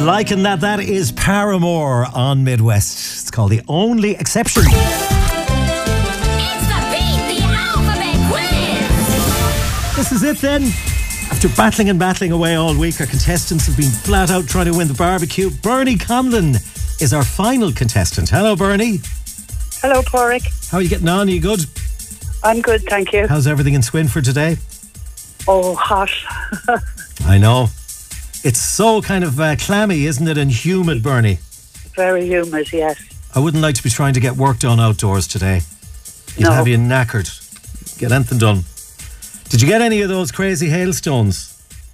Liking that. That is Paramore on Midwest. It's called The Only Exception. It's the Beat the Alphabet Quiz. This is it then. After battling away all week, our contestants have been flat out trying to win the barbecue. Bernie Conlon is our final contestant. Hello, Bernie. Hello, Porrick. How are you getting on? Are you good? I'm good, thank you. How's everything in Swinford today? Oh, hot. I know. It's so kind of clammy, isn't it, and humid, Bernie? Very humid, yes. I wouldn't like to be trying to get work done outdoors today. You'd have you knackered. Get anything done. Did you get any of those crazy hailstones?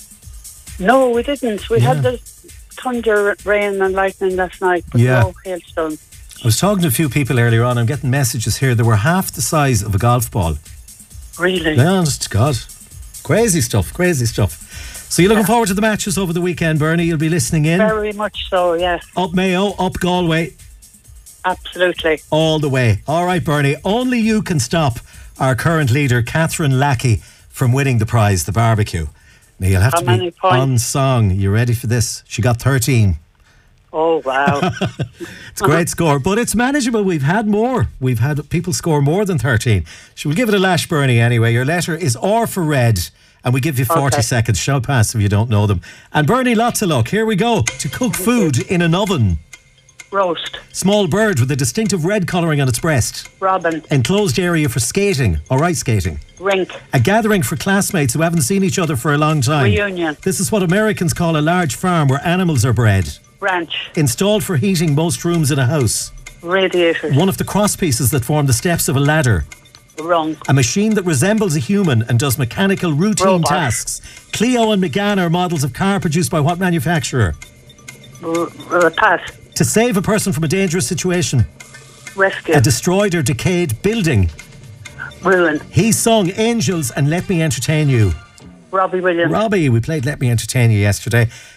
No, we didn't. We had the thunder, rain and lightning last night, but no hailstone. I was talking to a few people earlier on. I'm getting messages here. They were half the size of a golf ball. Really? Yeah, honest to God. Crazy stuff. So you're looking forward to the matches over the weekend, Bernie? You'll be listening in? Very much so, yes. Up Mayo, up Galway. Absolutely. All the way. All right, Bernie. Only you can stop our current leader, Catherine Lackey, from winning the prize, the barbecue. Now, you'll have to be on song. You ready for this? She got 13. Oh, wow. It's a great score, but it's manageable. We've had more. We've had people score more than 13. We'll give it a lash, Bernie, anyway. Your letter is R for red, and we give you 40 seconds. Shout pass if you don't know them. And Bernie, lots of luck. Here we go. To cook food in an oven. Roast. Small bird with a distinctive red colouring on its breast. Robin. Enclosed area for skating. All right, skating. Rink. A gathering for classmates who haven't seen each other for a long time. Reunion. This is what Americans call a large farm where animals are bred. Ranch. Installed for heating most rooms in a house. Radiators. One of the cross pieces that form the steps of a ladder. Rung. A machine that resembles a human and does mechanical routine tasks. Clio and Megane are models of car produced by what manufacturer? Pass. To save a person from a dangerous situation. Rescue. A destroyed or decayed building. Ruin. He sung Angels and Let Me Entertain You. Robbie Williams. Robbie, we played Let Me Entertain You yesterday.